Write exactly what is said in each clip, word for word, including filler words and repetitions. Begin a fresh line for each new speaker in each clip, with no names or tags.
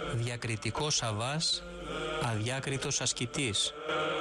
Διακριτικός Αβάς, αδιάκριτος ασκητής.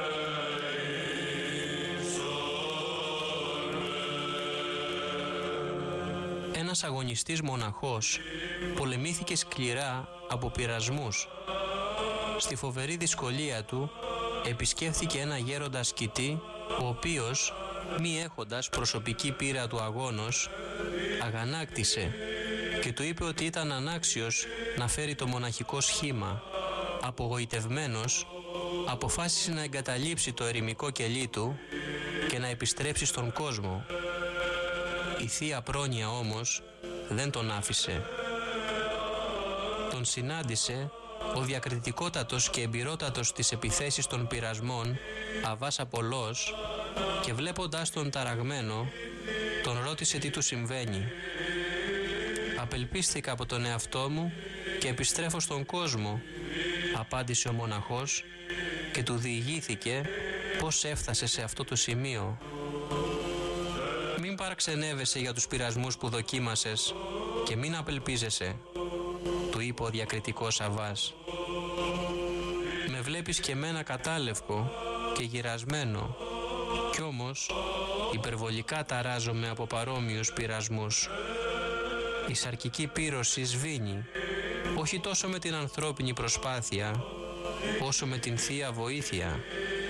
Ένας αγωνιστής μοναχός πολεμήθηκε σκληρά από πειρασμούς. Στη φοβερή δυσκολία του επισκέφθηκε ένα γέροντα ασκητή, ο οποίος, μη έχοντας προσωπική πείρα του αγώνος, αγανάκτησε και του είπε ότι ήταν ανάξιος να φέρει το μοναχικό σχήμα. Απογοητευμένος, αποφάσισε να εγκαταλείψει το ερημικό κελί του και να επιστρέψει στον κόσμο. Η Θεία Πρόνοια όμως δεν τον άφησε. Τον συνάντησε ο διακριτικότατος και εμπειρότατος της επιθέσεις των πειρασμών Αβάς Απολός και βλέποντάς τον ταραγμένο τον ρώτησε τι του συμβαίνει. «Απελπίστηκα από τον εαυτό μου και επιστρέφω στον κόσμο», απάντησε ο μοναχός και του διηγήθηκε πώς έφτασε σε αυτό το σημείο. «Μην παραξενεύεσαι για τους πειρασμούς που δοκίμασες και μην απελπίζεσαι», του είπε ο διακριτικός Αβάς. «Με βλέπεις και μένα κατάλευκο και γυρασμένο, κι όμως υπερβολικά ταράζομαι από παρόμοιους πειρασμούς. Η σαρκική πύρωση σβήνει, όχι τόσο με την ανθρώπινη προσπάθεια, όσο με την Θεία Βοήθεια».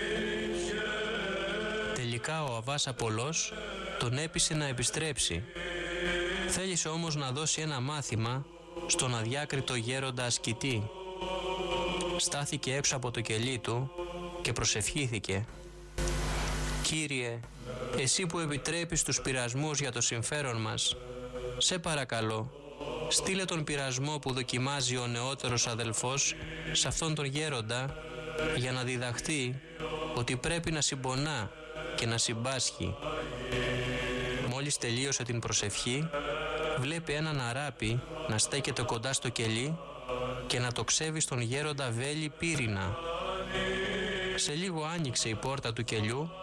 Τελικά ο Αβάς Απολός τον έπεισε να επιστρέψει. Θέλησε όμως να δώσει ένα μάθημα στον αδιάκριτο γέροντα ασκητή. Στάθηκε έξω από το κελί του και προσευχήθηκε. «Κύριε, εσύ που επιτρέπεις τους πειρασμούς για το συμφέρον μας, σε παρακαλώ, στείλε τον πειρασμό που δοκιμάζει ο νεότερος αδελφός σε αυτόν τον γέροντα για να διδαχθεί ότι πρέπει να συμπονά και να συμπάσχει». Μόλις τελείωσε την προσευχή, βλέπει έναν αράπη να στέκεται κοντά στο κελί και να το ξέβει στον γέροντα βέλη πύρινα. Σε λίγο άνοιξε η πόρτα του κελιού